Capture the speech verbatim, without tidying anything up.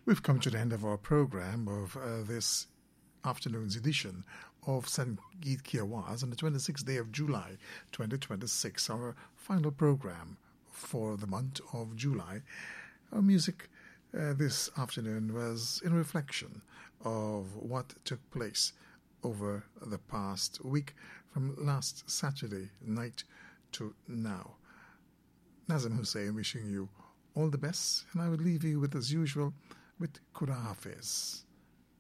We've come to the end of our program of uh, this afternoon's edition of Sangeet Ki Awaaz on the twenty-sixth day of July twenty twenty-six, our final program for the month of July. Our music uh, this afternoon was in reflection of what took place over the past week from last Saturday night to now. Nazim Hussain wishing you all the best, and I would leave you with, as usual, with Khuda Hafiz.